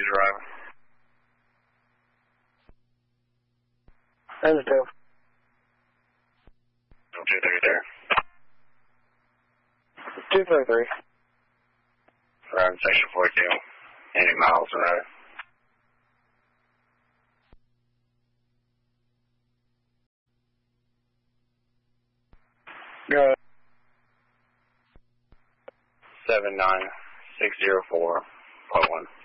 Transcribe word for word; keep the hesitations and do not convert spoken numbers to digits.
driver. That's two. two thirty-three. two thirty-three. Driving section forty-two. eighty miles an hour. Go ahead. seven nine six zero four point one.